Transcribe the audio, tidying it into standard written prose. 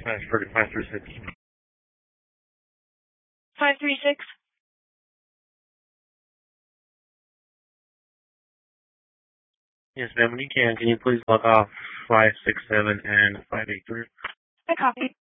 Transfer to 536. 536. Yes, ma'am, when you can you please log off 567 and 583? I copy.